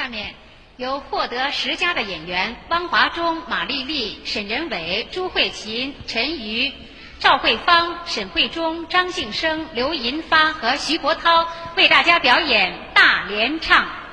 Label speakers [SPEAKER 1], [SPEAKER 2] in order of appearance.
[SPEAKER 1] 下面由获得10佳的演员汪华中、马丽丽、沈仁伟、朱慧琴、陈瑜、赵慧芳、沈慧中、张晋生、刘银发和徐国涛为大家表演大联唱。